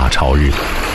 潮日。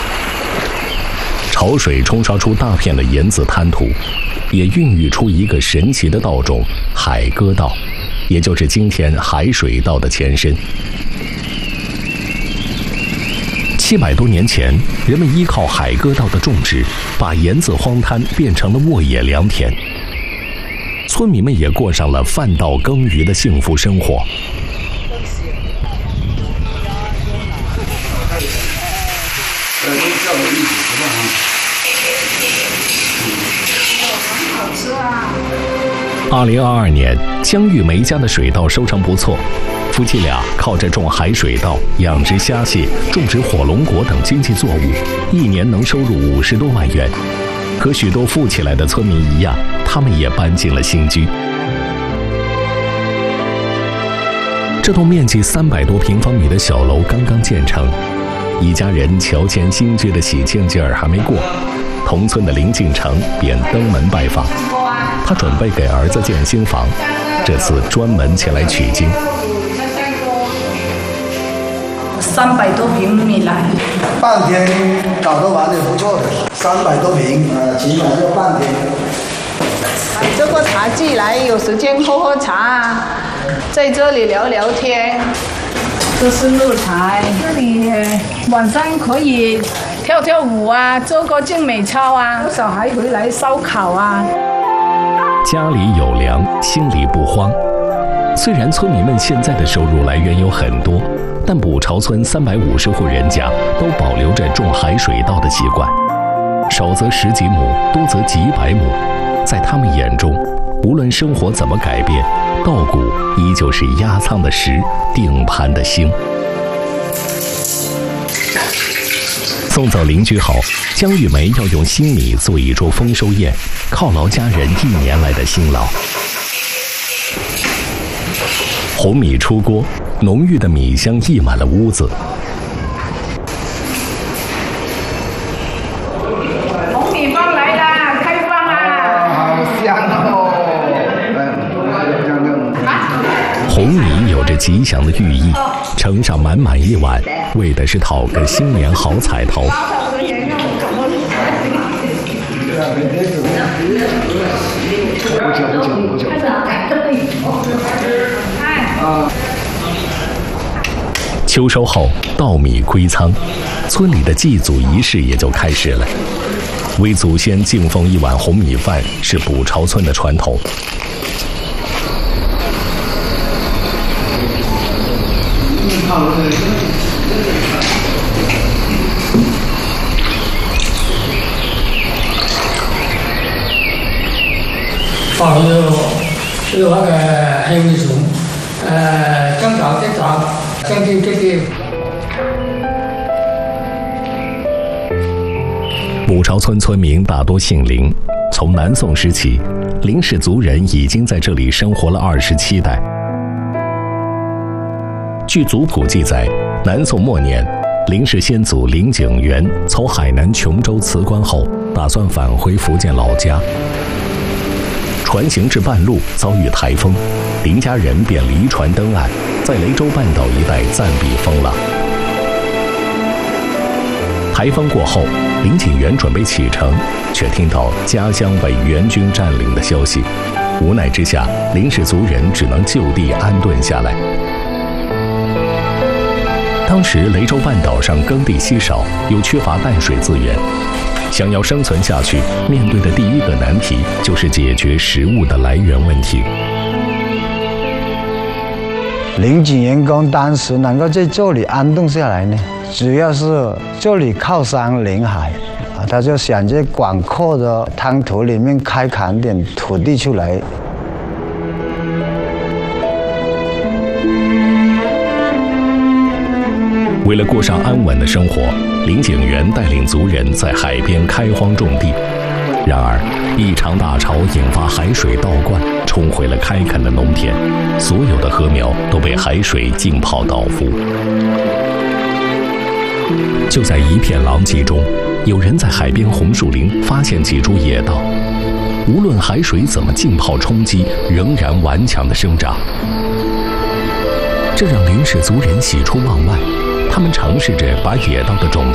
潮水冲刷出大片的盐渍滩涂，也孕育出一个神奇的道种——海歌道，也就是今天海水道的前身。700多年前，人们依靠海歌道的种植，把盐渍荒滩变成了沃野良田，村民们也过上了饭稻耕耘的幸福生活。2022年，江玉梅家的水稻收成不错，夫妻俩靠着种海水稻、养殖虾蟹、种植火龙果等经济作物，一年能收入50多万元。和许多富起来的村民一样，他们也搬进了新居。这栋面积300多平方米的小楼刚刚建成，一家人乔迁新居的喜庆劲儿还没过，同村的林敬成便登门拜访。他准备给儿子建新房，这次专门前来取经。 300多平米来， 半天搞得完也不错的，300多平，起码要半天。 这个茶具来，有时间喝喝茶，在这里聊聊天。这是露台，这里晚上可以跳跳舞啊，做个健美操啊，小孩回来烧烤啊。 家里有粮，心里不慌。虽然村民们现在的收入来源有很多，但卜朝村350户人家都保留着种海水稻的习惯，少则10几亩，多则几百亩。在他们眼中，无论生活怎么改变，稻谷依旧是压舱的石，定盘的星。送走邻居后，江玉梅要用新米做一桌丰收宴，犒劳家人1年来的辛劳。红米出锅，浓郁的米香溢满了屋子。 红米饭来啦，开饭啦！ 好香哦！ 红米有着吉祥的寓意，盛上满满一碗，为的是讨个新年好彩头。秋收后，稻米归仓，村里的祭祖仪式也就开始了。为祖先敬奉一碗红米饭是卜朝村的传统。 放有那个黑米虫，正常正常，正经正经。 卜朝村村民大多姓林，从南宋时起，林氏族人已经在这里生活了27代。据族谱记载，南宋末年，林氏先祖林景元从海南琼州辞官后，打算返回福建老家。船行至半路遭遇台风，林家人便离船登岸，在雷州半岛一带暂避风浪。台风过后，林景元准备启程，却听到家乡被元军占领的消息，无奈之下，林氏族人只能就地安顿下来。当时雷州半岛上耕地稀少，又缺乏淡水资源，想要生存下去，面对的第一个难题就是解决食物的来源问题。 林景元公当时能够在这里安顿下来呢，主要是这里靠山临海，他就想在广阔的滩涂里面开垦点土地出来。 为了过上安稳的生活，林景元带领族人在海边开荒种地。然而，一场大潮引发海水倒灌，冲毁了开垦的农田，所有的禾苗都被海水浸泡倒伏。就在一片狼藉中，有人在海边红树林发现几株野稻，无论海水怎么浸泡冲击，仍然顽强地生长。这让林氏族人喜出望外，他们尝试着把野稻的种